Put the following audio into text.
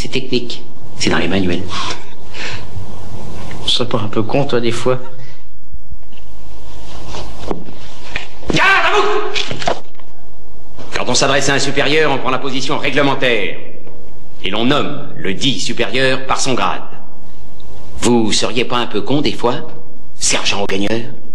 C'est technique. C'est dans les manuels. Tu serais pas un peu con, toi, des fois? Garde à vous! Quand on s'adresse à un supérieur, on prend la position réglementaire. Et l'on nomme le dit supérieur par son grade. Vous seriez pas un peu con, des fois, sergent au gagneur?